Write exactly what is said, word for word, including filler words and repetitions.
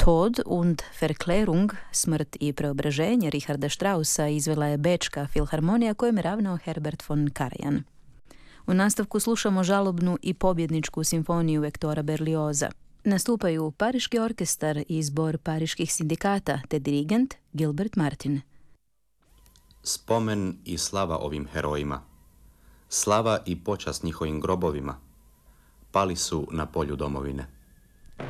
Tod und Verklärung, smrt i preobraženje Richarda Straussa izvela je Bečka filharmonija kojom je ravnao Herbert von Karajan. U nastavku slušamo žalobnu i pobjedničku simfoniju Hectora Berlioza. Nastupaju Pariški orkestar i zbor Pariških sindikata te dirigent Gilbert Martin. Spomen i slava ovim herojima, slava i počast njihovim grobovima, pali su na polju domovine.